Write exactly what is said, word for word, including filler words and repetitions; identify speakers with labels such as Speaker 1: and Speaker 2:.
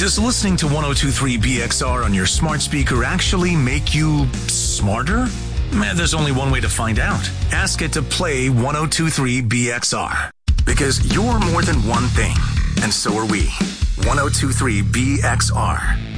Speaker 1: Does listening to one oh two point three B X R on your smart speaker actually make you smarter? Man, there's only one way to find out. Ask it to play one oh two point three B X R. Because you're more than one thing, and so are we. one oh two point three B X R.